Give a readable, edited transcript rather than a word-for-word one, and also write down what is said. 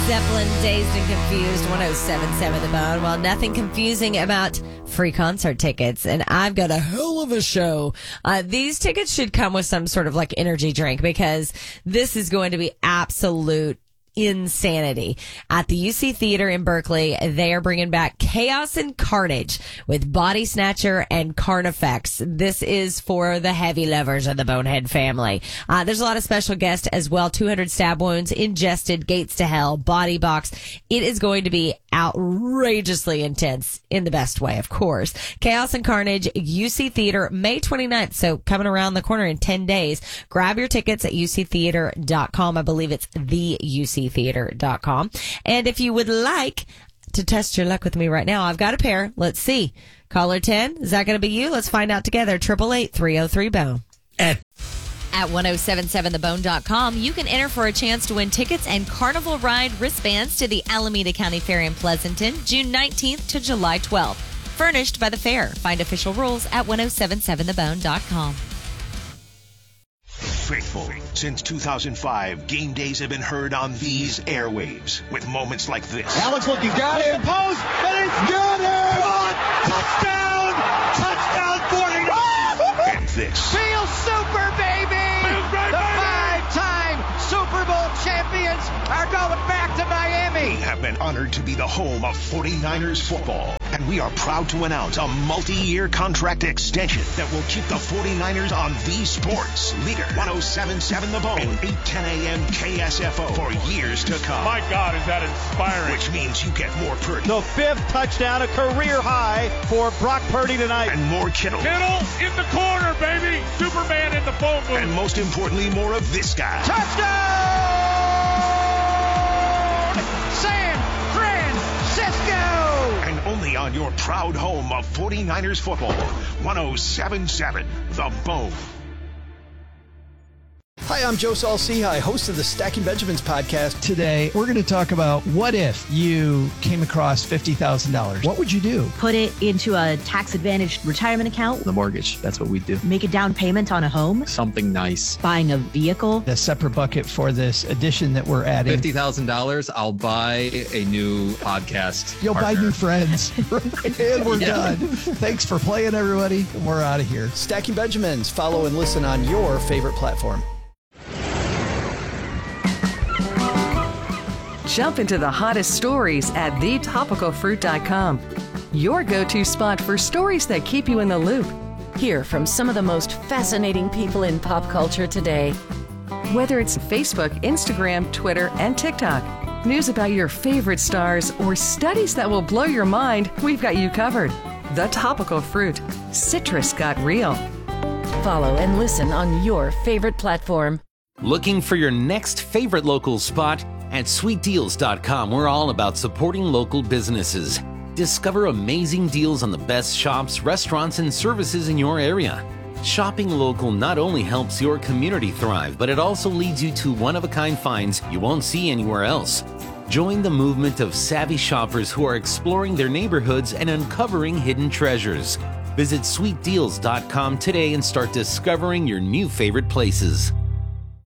Zeppelin, Dazed and Confused, 107.7 The Bone. Well, nothing confusing about free concert tickets, and I've got a hell of a show. These tickets should come with some sort of like energy drink because this is going to be absolute insanity. At the UC Theater in Berkeley, they are bringing back Chaos and Carnage with Body Snatcher and Carnifex. This is for the heavy lovers of the Bonehead family. There's a lot of special guests as well. 200 stab wounds, Ingested, Gates to Hell, Body Box. It is going to be outrageously intense in the best way, of course. Chaos and Carnage, UC Theater, May 29th. So coming around the corner in 10 days. Grab your tickets at uctheater.com. I believe it's the uctheater.com. And if you would like to test your luck with me right now, I've got a pair. Let's see. Caller 10, is that going to be you? Let's find out together. 888-303-BONE. At 1077thebone.com, you can enter for a chance to win tickets and Carnival Ride wristbands to the Alameda County Fair in Pleasanton, June 19th to July 12th. Furnished by the fair. Find official rules at 1077thebone.com. Faithful. Since 2005, game days have been heard on these airwaves with moments like this. Alex looking down in post, and it's got him! Touchdown! Touchdown 49! And this. Feel super, baby! The five-time Super Bowl champions are going back to Miami. We have been honored to be the home of 49ers football. And we are proud to announce a multi-year contract extension that will keep the 49ers on the sports leader. 1077 The Bone, 810 a.m. KSFO for years to come. My God, is that inspiring. Which means you get more Purdy. The fifth touchdown, a career high for Brock Purdy tonight. And more Kittle. Kittle in the corner, baby. Superman in the phone booth. And most importantly, more of this guy. Touchdown! San Francisco! And only on your proud home of 49ers football. 1077 The Bone. Hi, I'm Joe Saul-Sehy, host of the Stacking Benjamins podcast. Today, we're going to talk about what if you came across $50,000? What would you do? Put it into a tax-advantaged retirement account. The mortgage, that's what we do. Make a down payment on a home. Something nice. Buying a vehicle. A separate bucket for this addition that we're adding. $50,000, I'll buy a new podcast. You'll partner. buy new friends. And we're done. Thanks for playing, everybody. We're out of here. Stacking Benjamins. Follow and listen on your favorite platform. Jump into the hottest stories at thetopicalfruit.com. Your go-to spot for stories that keep you in the loop. Hear from some of the most fascinating people in pop culture today. Whether it's Facebook, Instagram, Twitter, and TikTok, news about your favorite stars, or studies that will blow your mind, we've got you covered. The Topical Fruit. Citrus got real. Follow and listen on your favorite platform. Looking for your next favorite local spot? At sweetdeals.com, we're all about supporting local businesses. Discover amazing deals on the best shops, restaurants, and services in your area. Shopping local not only helps your community thrive, but it also leads you to one-of-a-kind finds you won't see anywhere else. Join the movement of savvy shoppers who are exploring their neighborhoods and uncovering hidden treasures. Visit sweetdeals.com today and start discovering your new favorite places.